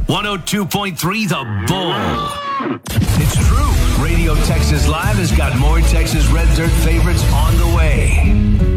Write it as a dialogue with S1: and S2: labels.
S1: 102.3 The Bull. It's true. Radio Texas Live has got more Texas Red Dirt favorites on the way.